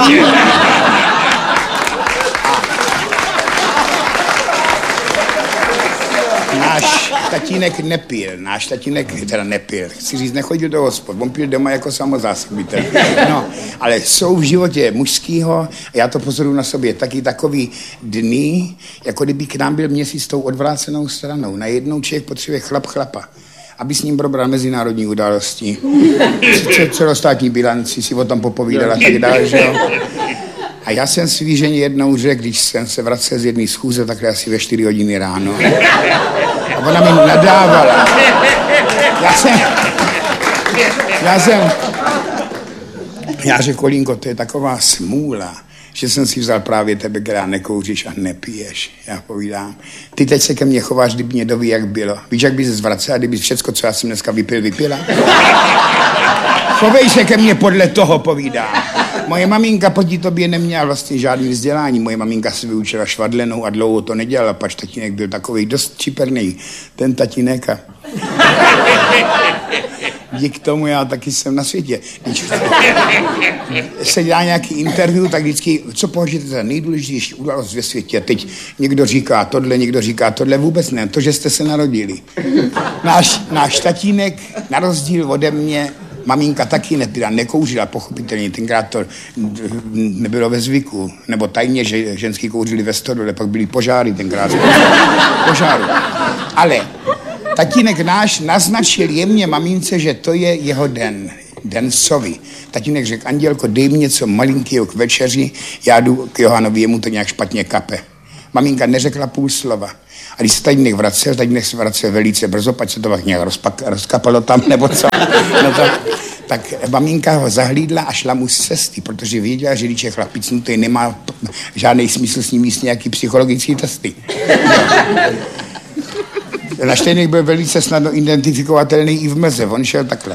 Náš tatínek nepil, chci říct, nechodil do hospod, on pil doma jako samozásobitel. No, ale jsou v životě mužskýho, já to pozoruju na sobě, taky takový dny, jako kdyby k nám byl měsíc s tou odvrácenou stranou. Najednou člověk potřebuje chlapa, aby s ním probral mezinárodní události, celostátní bilanci, si o tom popovídala tak dále, že jo. A já jsem svý ženě jednou řekl, když jsem se vracel z jedné schůze, takhle asi ve 4 hodiny ráno. A ona mi nadávala. Já řekl, Kolínko, to je taková smůla, že jsem si vzal právě tebe, která nekouříš a nepiješ. Já povídám, ty teď se ke mně chováš, kdyby mě doví, jak bylo. Víš, jak bys se zvracel, kdyby všecko, co já jsem dneska vypila? Chovej se ke mně podle toho, povídám. Moje maminka proti tobě neměla vlastně žádný vzdělání. Moje maminka se vyučila švadlenou a dlouho to nedělala, pač tatínek byl takovej dost čiperný. Ten tatínek díky tomu já taky jsem na světě. Když se dělá nějaký interview, tak vždycky, co považujete za nejdůležitější událost ve světě? Teď někdo říká tohle, vůbec ne, to, že jste se narodili. Náš tatínek, na rozdíl ode mě, maminka taky nekouřila, pochopitelně, tenkrát to nebylo ve zvyku, nebo tajně, že ženský kouřili ve stodole, pak byly požáry tenkrát. Požáru. Ale tatínek náš naznačil jemně mamince, že to je jeho den sovy. Tatínek řekl, Andělko, dej mi něco malinkého k večeři, já jdu k Johanovi, jemu to nějak špatně kape. Maminka neřekla půl slova. A když se tatínek se vracel velice brzo, pak se to pak nějak rozkapalo tam, nebo co. No tak maminka ho zahlídla a šla mu z cesty, protože věděla, že když je chlapicnutý, nemá žádný smysl s ním jíst nějaký psychologický testy. Náš tatínek byl velice snadno identifikovatelný i v mlze, on šel takhle.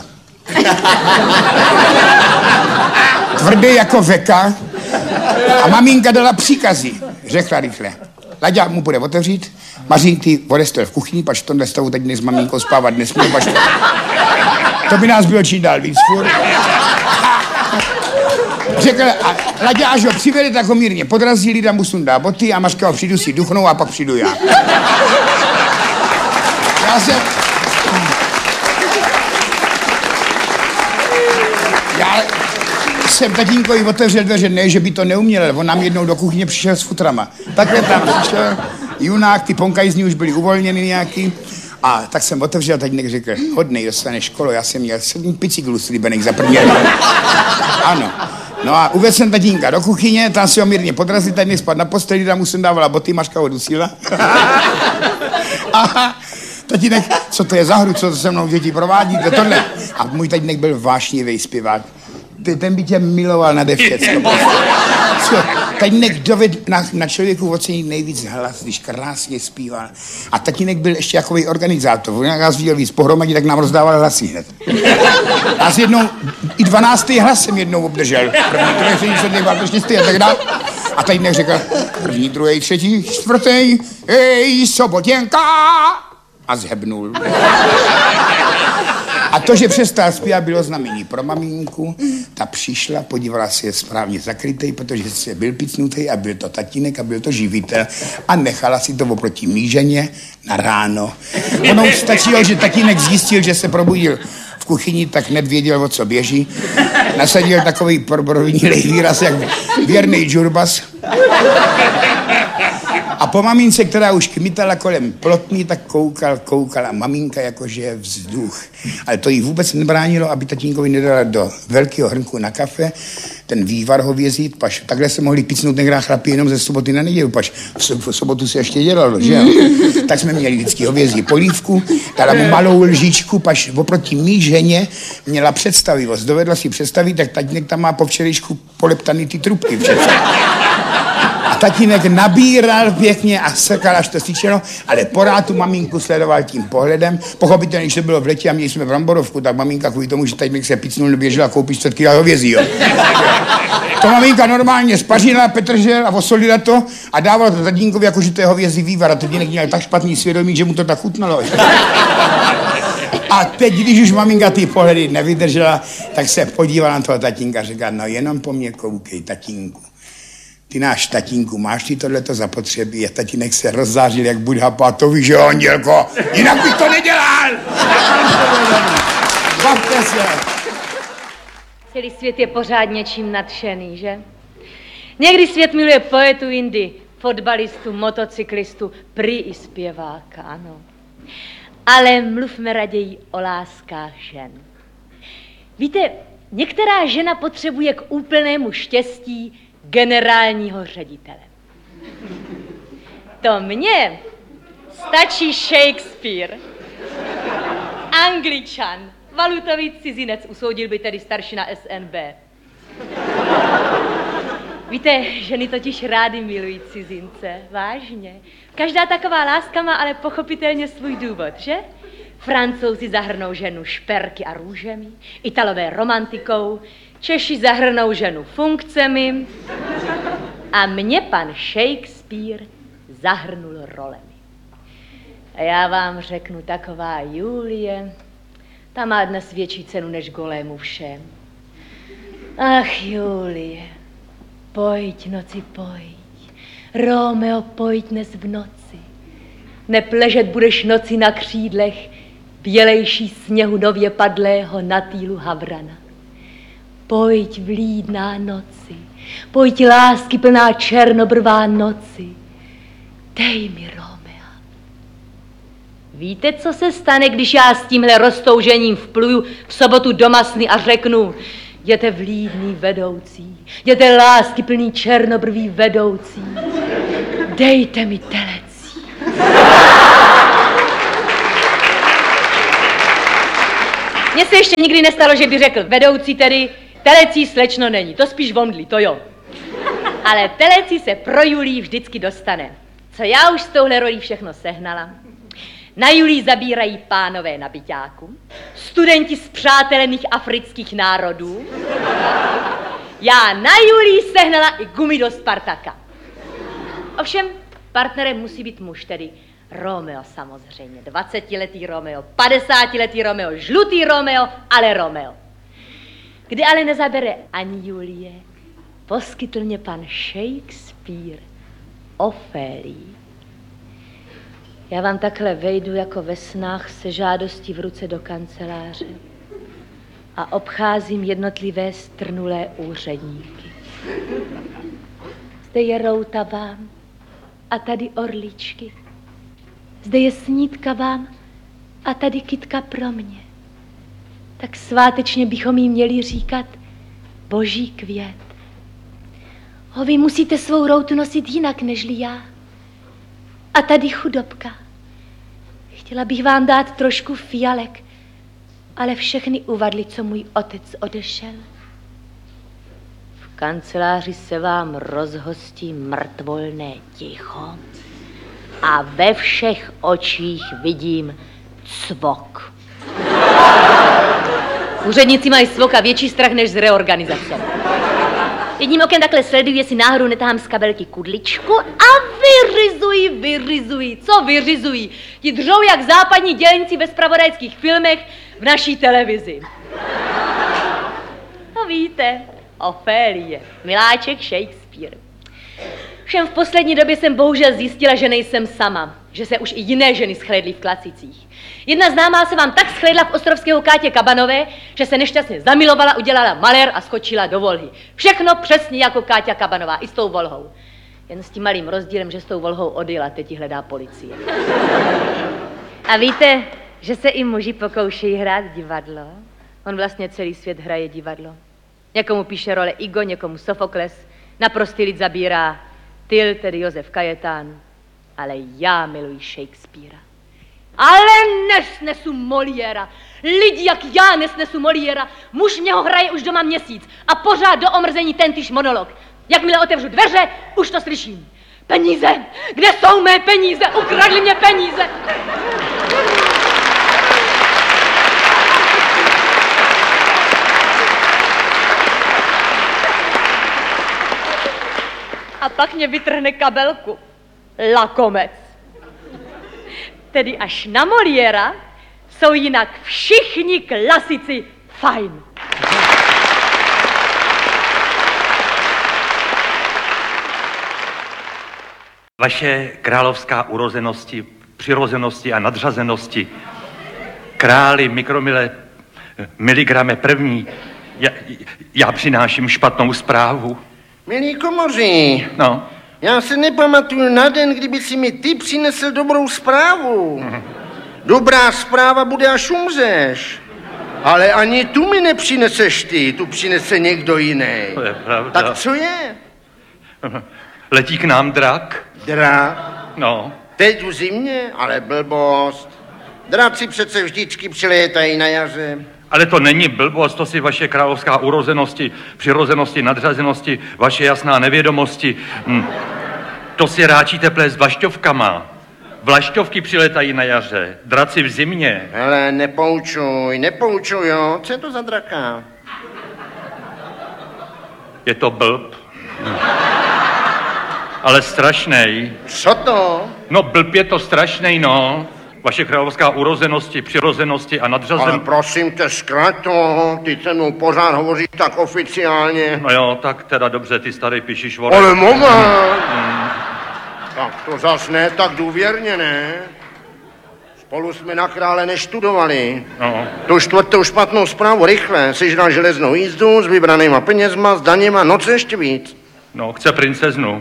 Tvrdý jako veka a maminka dala příkazy. Řekla rychle. Laďa mu bude otevřít, Maří, ty odestel v kuchyni, pač v tomhle stavu teď dnes s maminkou spávat nesmí, pač to by nás bylo čím dál víc furt. Řekl, a Laďa, až ho přivede, tak ho mírně podrazí, Lida mu sundá boty a Mařka ho přijdu si duchnou a pak přijdu já. Já jsem tatínkovi otevřel dveře, ne, že by to neuměl, ale on nám jednou do kuchyně přišel s futrama. Takhle tam přišel junák, ty ponkajzní už byly uvolněny nějaký. A tak jsem otevřel, tatínek řekl, hodnej, dostaneš školu, já jsem měl 7 picyklů slíbených za první. Ano. No a uvedl jsem tatínka do kuchyně, tam si ho mírně podrazil, tatínek spad na posteli, tam mu jsem dávala boty, Mařka ho dusila. A tatínek, co to je za hru, co to se mnou děti provádí, to tohle. A můj tatínek byl vášnivý zpěvák. Ten by tě miloval nade všecko. Tatínek dovedl na člověku ocenit nejvíc hlas, když krásně zpíval. A tatínek byl ještě jakový organizátor. On nás viděl víc pohromadě, tak nám rozdával hlasy hned. A s jednou, i 12. hlas jsem jednou obdržel. První, druhý, a tak dále. A tatínek řekl, první, druhý, třetí, čtvrtý, hej, Sobotěnka! A zhebnul. A to, že přestal zpívat, bylo znamení pro maminku. Ta přišla, podívala se, je správně zakrytej, protože se byl picnutý a byl to tatínek a byl to živitel. A nechala si to oproti míženě na ráno. Ono už stačilo, že tatínek zjistil, že se probudil v kuchyni, tak hned věděl, o co běží. Nasadil takový provinilej výraz, jak věrnej džurbas. A po mamince, která už kmitala kolem plotny, tak koukala maminka, jakože je vzduch. Ale to jí vůbec nebránilo, aby tatínkovi nedala do velkého hrnku na kafe ten vývar hovězí, pač takhle se mohli picnout nehrá chlapi jenom ze soboty na neděli, pač v sobotu se ještě dělalo, že jo? Tak jsme měli vždycky hovězí polívku, dala mu malou lžičku, pač oproti mý ženě měla představivost. Dovedla si představit, tak tatínek tam má po včerejšku poleptaný ty trubky A tatínek nabíral pěkně a sekal, až to stýčeno, ale porád tu maminku sledoval tím pohledem. Pochopitelně, když to bylo v letě a měli jsme bramborovku, tak maminka kvůli tomu, že tatínek se picnul, běžela koupit 4 kg hovězí, jo. To maminka normálně spařila petržel a osolila to a dávala to tatínkovi, jakože to je hovězí vývar. A tatínek měl tak špatný svědomí, že mu to tak chutnalo. A teď, když už maminka ty pohledy nevydržela, tak se podívala na toho tatínka a říká, no jenom po mě koukej, tatínku. Ty náš tatínku, máš ty tohleto zapotřebí? A tatínek se rozzářil, jak Buddha, to víš, že Andělko, jinak bych to nedělal! Bavte se! Celý svět je pořád něčím nadšený, že? Někdy svět miluje poetu Indy, fotbalistu, motocyklistu, prý i zpěváka, ano. Ale mluvme raději o láskách žen. Víte, některá žena potřebuje k úplnému štěstí generálního ředitele. To mně stačí Shakespeare, Angličan, valutový cizinec, usoudil by tedy staršina SNB. Víte, ženy totiž rády milují cizince, vážně. Každá taková láska má ale pochopitelně svůj důvod, že? Francouzi zahrnou ženu šperky a růžemi, Italové romantikou, Češi zahrnou ženu funkcemi a mě pan Shakespeare zahrnul rolemi. A já vám řeknu, taková Julie, Ta má dnes větší cenu než golému všem. Ach, Julie, pojď, noci, pojď. Romeo, pojď dnes v noci. Nepležet budeš noci na křídlech, bělejší sněhu nově padlého na týlu havrana. Pojď, vlídná noci, pojď, lásky plná černobrvá noci. Dej mi Romea. Víte, co se stane, když já s tímhle roztoužením vpluju v sobotu do Masny a řeknu: jděte vlídný vedoucí, jděte lásky plný černobrví vedoucí, dejte mi telecí. Mně se ještě nikdy nestalo, že by řekl vedoucí tedy, telecí slečno není, to spíš vomdlí, to jo. Ale telecí se pro Julii vždycky dostane. Co já už s touhle rolí všechno sehnala. Na Julii zabírají pánové na byťáku, studenti z přátelených afrických národů. Já na Julii sehnala i gumy do Spartaka. Ovšem, partnerem musí být muž, tedy Romeo samozřejmě. 20letý Romeo, 50letý Romeo, žlutý Romeo, ale Romeo. Kdy ale nezabere ani Julie, poskytl mě pan Shakespeare Ofélii. Já vám takhle vejdu jako ve snách se žádostí v ruce do kanceláře a obcházím jednotlivé strnulé úředníky. Zde je routa vám a tady orličky. Zde je snídka vám a tady kytka pro mě. Tak svátečně bychom jí měli říkat boží květ. Vy musíte svou routu nosit jinak nežli já. A tady chudobka. Chtěla bych vám dát trošku fialek, ale všechny uvadly, co můj otec odešel. V kanceláři se vám rozhostí mrtvolné ticho a ve všech očích vidím cvok. Úředníci mají cvok a větší strach než z reorganizace. Jedním okem takhle sleduji, jestli náhodou netahám z kabelky kudličku a vyrizují. Co vyrizují? Ti dřou jak západní dělníci ve zpravodajských filmech v naší televizi. No víte, Ofélie, miláček Shakespeare. Všem v poslední době jsem bohužel zjistila, že nejsem sama, že se už i jiné ženy schlédly v Klacicích. Jedna známá se vám tak schlédla v ostrovského Kátě Kabanové, že se nešťastně zamilovala, udělala malér a skočila do Volhy. Všechno přesně jako Káťa Kabanová, i s tou Volhou. Jen s tím malým rozdílem, že s tou Volhou odjela, teď ji hledá policie. A víte, že se i muži pokoušejí hrát divadlo? On vlastně celý svět hraje divadlo. Někomu píše role Igo, někomu Sofokles, na prostý lid zabírá Tyl, tedy Josef Kajetán, ale já miluji Shakespearea. Ale nesnesu Moliéra. Lidi jak já nesnesu Moliéra. Muž mě ho hraje už doma měsíc a pořád do omrzení tentýž monolog. Jakmile otevřu dveře, už to slyším. Peníze! Kde jsou mé peníze? Ukradli mě peníze! A pak mě vytrhne kabelku. Lakomec. Tedy až na Moliéra jsou jinak všichni klasici fajn. Vaše královská urozenosti, přirozenosti a nadřazenosti, králi mikromile, miligrame první, já přináším špatnou zprávu. Milí komoři, No. já se nepamatuju na den, kdyby si mi ty přinesl dobrou zprávu. Dobrá zpráva bude, až umřeš. Ale ani tu mi nepřineseš ty, tu přinese někdo jiný. To je pravda. Tak co je? Letí k nám drak? Drak? No. Teď v zimě? Ale blbost. Draci přece vždycky přilétají na jaře. Ale to není blbost, to si vaše královská urozenosti, přirozenosti, nadřazenosti, vaše jasná nevědomosti. To si ráčíte plést vlašťovkama. Vlašťovky přiletají na jaře, draci v zimě. Ale nepoučuj, jo. Co je to za draka? Je to blb. Ale strašnej. Co to? No blb je to strašnej, no. Vaše královská urozenosti, přirozenosti a Ale nadřazenosti. prosím tě, zkrať to, ty se mnou pořád hovoříš tak oficiálně. No jo, tak teda dobře, ty starý pišišvore. Ale moment! Tak to zas ne tak důvěrně, ne? Spolu jsme na krále neštudovali. No. Tu čtvrtou špatnou zprávu rychle, sežral železnou jízdu s vybranýma penězma, s daněma, no co ještě víc? No, chce princeznu.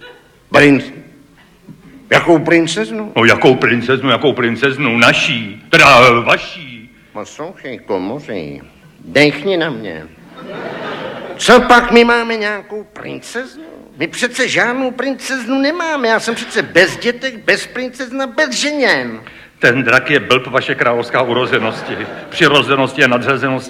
Jakou princeznu? No, jakou princeznu? Naší, teda vaší. Poslouchej, komoři, dechni na mě. Co pak my máme nějakou princeznu? My přece žádnou princeznu nemáme, já jsem přece bez dětek, bez princezna, bez ženěn. Ten drak je blb, vaše královská urozenosti, přirozenosti a nadřazenosti.